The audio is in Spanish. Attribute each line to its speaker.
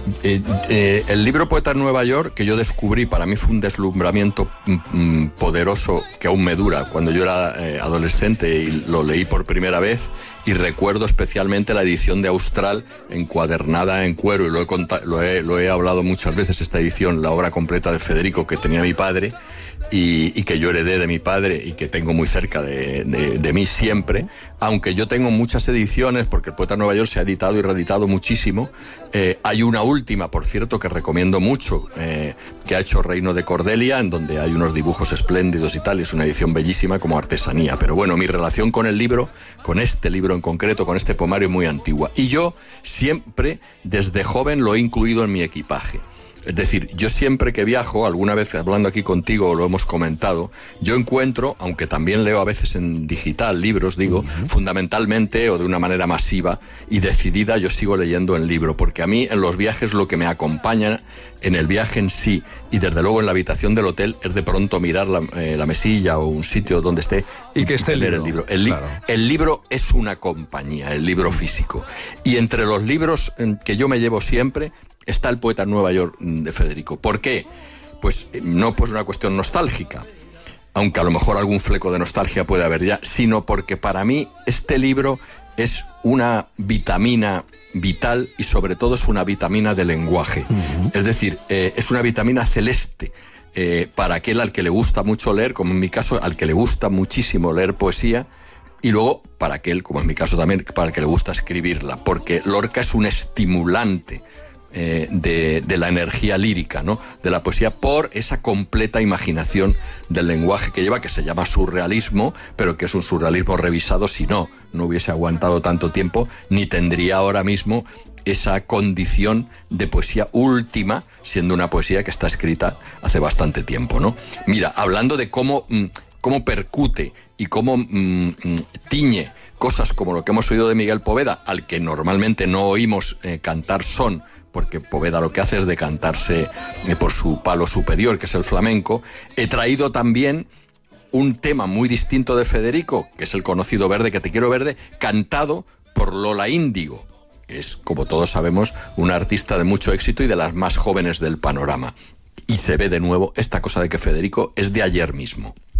Speaker 1: El libro Poeta en Nueva York, que yo descubrí, para mí fue un deslumbramiento poderoso que aún me dura. Cuando yo era adolescente y lo leí por primera vez, y recuerdo especialmente la edición de Austral encuadernada en cuero, y lo he hablado muchas veces, esta edición, la obra completa de Federico que tenía mi padre, y que yo heredé de mi padre y que tengo muy cerca de mí siempre, aunque yo tengo muchas ediciones, porque el Poeta de Nueva York se ha editado y reeditado muchísimo. Hay una última, por cierto, que recomiendo mucho, que ha hecho Reino de Cordelia, en donde hay unos dibujos espléndidos y tal, y es una edición bellísima como artesanía. Pero bueno, mi relación con el libro, con este libro en concreto, con este poemario, es muy antigua. Y yo siempre, desde joven, lo he incluido en mi equipaje. Es decir, yo siempre que viajo, alguna vez hablando aquí contigo lo hemos comentado, yo encuentro, aunque también leo a veces en digital libros, digo, fundamentalmente o de una manera masiva y decidida, yo sigo leyendo en libro, porque a mí en los viajes lo que me acompaña en el viaje en sí, y desde luego en la habitación del hotel, es de pronto mirar la mesilla o un sitio donde esté
Speaker 2: y que esté
Speaker 1: leer el libro.
Speaker 2: Claro.
Speaker 1: El libro es una compañía, el libro físico. Y entre los libros que yo me llevo siempre está el Poeta en Nueva York de Federico. ¿Por qué? Pues no pues una cuestión nostálgica, aunque a lo mejor algún fleco de nostalgia puede haber ya, sino porque para mí este libro es una vitamina vital y sobre todo es una vitamina de lenguaje. Es decir, es una vitamina celeste para aquel al que le gusta mucho leer, como en mi caso, al que le gusta muchísimo leer poesía, y luego para aquel, como en mi caso también, para el que le gusta escribirla, porque Lorca es un estimulante de la energía lírica, ¿no?, de la poesía, por esa completa imaginación del lenguaje que lleva, que se llama surrealismo, pero que es un surrealismo revisado. Si no hubiese aguantado tanto tiempo, ni tendría ahora mismo esa condición de poesía última, siendo una poesía que está escrita hace bastante tiempo, ¿no? Mira, hablando de cómo percute y cómo tiñe cosas como lo que hemos oído de Miguel Poveda, al que normalmente no oímos cantar son, porque Poveda lo que hace es decantarse por su palo superior, que es el flamenco. He traído también un tema muy distinto de Federico, que es el conocido Verde, que te quiero verde, cantado por Lola Índigo, que es, como todos sabemos, una artista de mucho éxito y de las más jóvenes del panorama. Y se ve de nuevo esta cosa de que Federico es de ayer mismo.